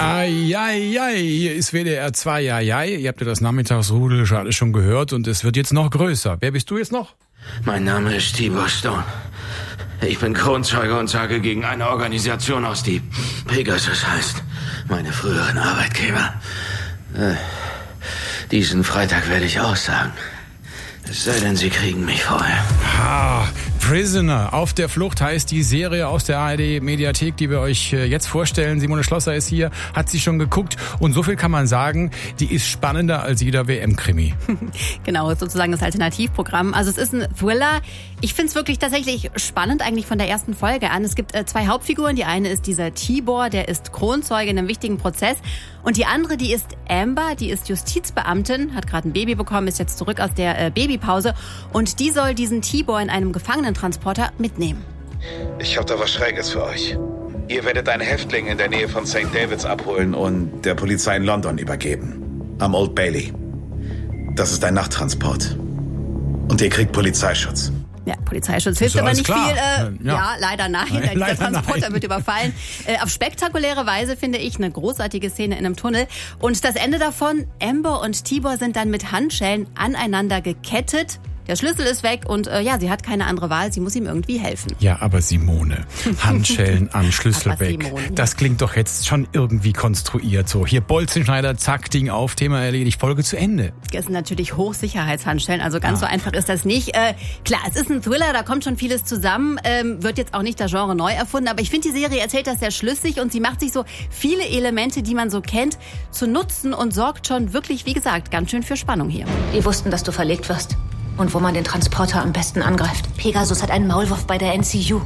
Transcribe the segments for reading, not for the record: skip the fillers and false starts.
Ai, hier ist WDR 2, ai. Ihr habt ja das Nachmittagsrudel alles schon gehört und es wird jetzt noch größer. Wer bist du jetzt noch? Mein Name ist Tibor Stone. Ich bin Kronzeuge und sage gegen eine Organisation aus, die Pegasus heißt. Meine früheren Arbeitgeber. Diesen Freitag werde ich aussagen. Es sei denn, Sie kriegen mich vorher. Prisoner auf der Flucht heißt die Serie aus der ARD-Mediathek, die wir euch jetzt vorstellen. Simone Schlosser ist hier, hat sie schon geguckt. Und so viel kann man sagen, die ist spannender als jeder WM-Krimi. Genau, sozusagen das Alternativprogramm. Also es ist ein Thriller. Ich finde es wirklich tatsächlich spannend eigentlich von der ersten Folge an. Es gibt zwei Hauptfiguren. Die eine ist dieser Tibor, der ist Kronzeuge in einem wichtigen Prozess. Und die andere, die ist Amber, die ist Justizbeamtin, hat gerade ein Baby bekommen, ist jetzt zurück aus der Babypause. Und die soll diesen Tibor in einem Gefangenentransporter mitnehmen. Ich habe da was Schräges für euch. Ihr werdet einen Häftling in der Nähe von St. David's abholen und der Polizei in London übergeben. Am Old Bailey. Das ist ein Nachttransport. Und ihr kriegt Polizeischutz. Ja, Polizeischutz hilft aber nicht klar. Viel. Ja, leider nein. Der Transporter nein. wird überfallen. Auf spektakuläre Weise finde ich eine großartige Szene in einem Tunnel. Und das Ende davon, Amber und Tibor sind dann mit Handschellen aneinander gekettet. Der Schlüssel ist weg und sie hat keine andere Wahl, sie muss ihm irgendwie helfen. Ja, aber Simone, Handschellen an, Schlüssel Aber weg. Simone. Das klingt doch jetzt schon irgendwie konstruiert. So, hier Bolzenschneider, zack, Ding auf, Thema erledigt, Folge zu Ende. Das sind natürlich Hochsicherheitshandschellen, also ganz so einfach ist das nicht. Klar, es ist ein Thriller, da kommt schon vieles zusammen, wird jetzt auch nicht das Genre neu erfunden, aber ich finde, die Serie erzählt das sehr schlüssig und sie macht sich so viele Elemente, die man so kennt, zu nutzen und sorgt schon wirklich, wie gesagt, ganz schön für Spannung hier. Die wussten, dass du verlegt wirst. Und wo man den Transporter am besten angreift. Pegasus hat einen Maulwurf bei der NCU.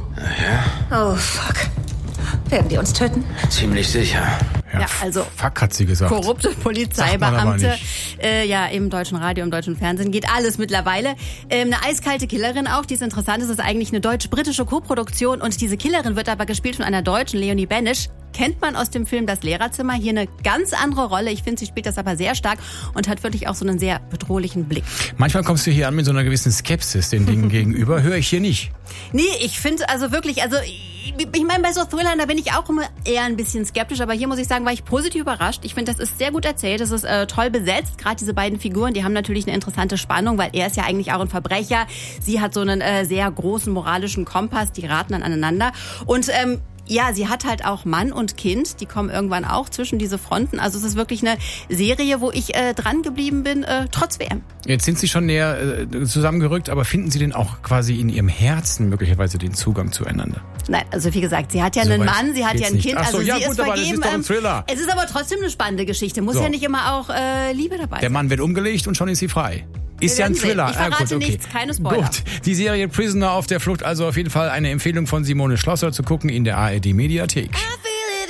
Ja? Oh, fuck. Werden die uns töten? Ziemlich sicher. Ja, also Fuck, hat sie gesagt. korrupte Sagt man aber Polizeibeamte, nicht. im deutschen Radio, im deutschen Fernsehen geht alles mittlerweile. Eine eiskalte Killerin auch, die ist interessant, es ist eigentlich eine deutsch-britische Koproduktion und diese Killerin wird aber gespielt von einer Deutschen, Leonie Benisch. Kennt man aus dem Film Das Lehrerzimmer, hier eine ganz andere Rolle. Ich finde, sie spielt das aber sehr stark und hat wirklich auch so einen sehr bedrohlichen Blick. Manchmal kommst du hier an mit so einer gewissen Skepsis den Dingen gegenüber, höre ich hier nicht. Nee, ich finde also wirklich, ich meine, bei so Thrillern, da bin ich auch immer eher ein bisschen skeptisch, aber hier muss ich sagen, war ich positiv überrascht. Ich finde, das ist sehr gut erzählt, das ist toll besetzt. Gerade diese beiden Figuren, die haben natürlich eine interessante Spannung, weil er ist ja eigentlich auch ein Verbrecher. Sie hat so einen sehr großen moralischen Kompass, die raten dann aneinander. Und sie hat halt auch Mann und Kind, die kommen irgendwann auch zwischen diese Fronten. Also es ist wirklich eine Serie, wo ich dran geblieben bin, trotz WM. Jetzt sind Sie schon näher zusammengerückt, aber finden Sie denn auch quasi in Ihrem Herzen möglicherweise den Zugang zueinander? Nein, also wie gesagt, sie hat ja einen Mann, sie hat ja ein Kind, Ach so, also ja, sie gut, ist aber vergeben. das ist doch ein Thriller. Es ist aber trotzdem eine spannende Geschichte, muss So. ja nicht immer auch Liebe dabei Der sein. Mann wird umgelegt und schon ist sie frei. Ist Wir ja ein werden sehen. Thriller. Ich verrate Gut, okay. nichts, keine Spoiler. Gut, die Serie Prisoner auf der Flucht, also auf jeden Fall eine Empfehlung von Simone Schlosser zu gucken in der ARD-Mediathek.